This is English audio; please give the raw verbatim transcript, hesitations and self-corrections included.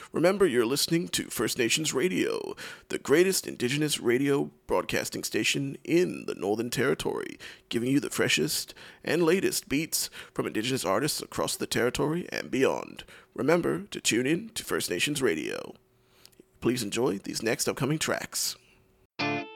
Remember, you're listening to First Nations Radio, the greatest Indigenous radio broadcasting station in the Northern Territory, giving you the freshest and latest beats from Indigenous artists across the territory and beyond. Remember to tune in to First Nations Radio. Please enjoy these next upcoming tracks.